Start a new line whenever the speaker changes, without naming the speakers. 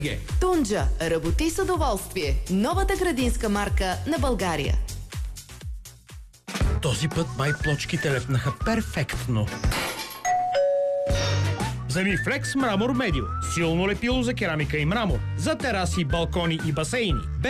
Тунджа. Работи с удоволствие. Новата градинска марка на България.
Този път май плочките лепнаха перфектно. Вземи Флекс Мрамор Медио. Силно лепило за керамика и мрамор. За тераси, балкони и басейни.